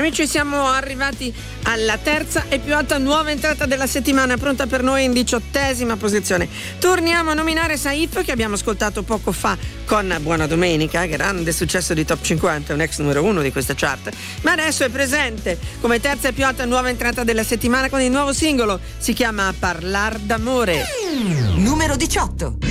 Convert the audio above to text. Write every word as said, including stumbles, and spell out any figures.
Amici, siamo arrivati alla terza e più alta nuova entrata della settimana, pronta per noi in diciottesima posizione. Torniamo a nominare Saif, che abbiamo ascoltato poco fa con Buona Domenica, grande successo di Top cinquanta, un ex numero uno di questa chart, ma adesso è presente come terza e più alta nuova entrata della settimana con il nuovo singolo, si chiama Parlar d'amore. Numero diciotto.